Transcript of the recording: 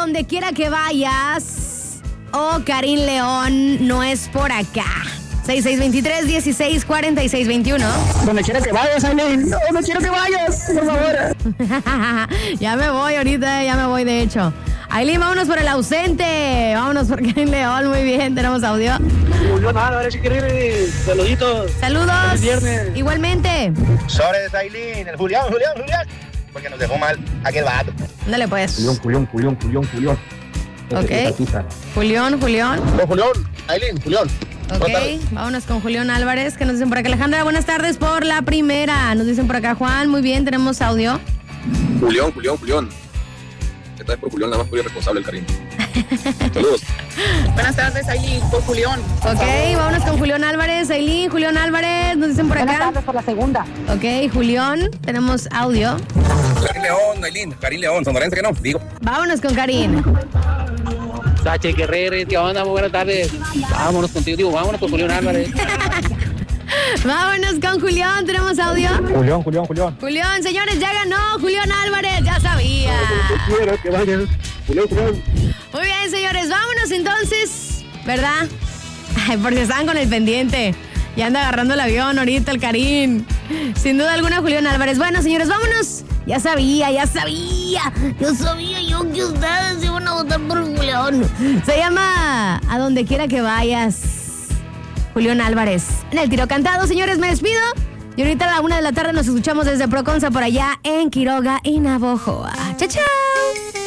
donde quiera que vayas. O Karim León, no es por acá. 6623-164621. Donde quiera que vayas, Aileen. No, no quiero que vayas, por favor. Ya me voy ahorita, ya me voy de hecho. Aileen, vámonos por el ausente. Vámonos por Karim León, muy bien, tenemos audio. Julián Álvarez, increíble. Saluditos. Saludos. Feliz viernes. Igualmente. Sobres, Aileen, el Julián. Porque nos dejó mal aquel vato. Dale pues. Julián. Ok. Julián. Aileen, Julián. Ok, vámonos con Julián Álvarez, que nos dicen por acá. Alejandra, buenas tardes por la primera. Nos dicen por acá, Juan, muy bien, tenemos audio. Julián. Esta vez por Julián, nada más muy responsable el Karim. Saludos. Buenas tardes, Aileen, por Julián. Ok, vámonos con Julián Álvarez. Aileen, Julián Álvarez, nos dicen por acá. Buenas tardes por la segunda. Ok, Julián, tenemos audio. Karim León, Aileen. Karim León, sonorense que no, digo. Vámonos con Karim. Sache Guerrero, ¿qué onda? Muy buenas tardes. Vámonos contigo, vámonos con Julián Álvarez. Vámonos con Julián, tenemos audio. Julián. Julián, señores, ya ganó Julián Álvarez, ya sabía. Quiero que vayas. Julián. Muy bien, señores, vámonos entonces, ¿verdad? Ay, porque estaban con el pendiente. Ya anda agarrando el avión ahorita el Karim. Sin duda alguna, Julián Álvarez. Bueno, señores, vámonos. Ya sabía yo que ustedes iban a votar por Julián. Se llama A Donde Quiera Que Vayas, Julián Álvarez. En el tiro cantado, señores, me despido. Y ahorita a la 1 de la tarde nos escuchamos desde Proconza por allá en Quiroga y Navojoa. ¡Chao, chao!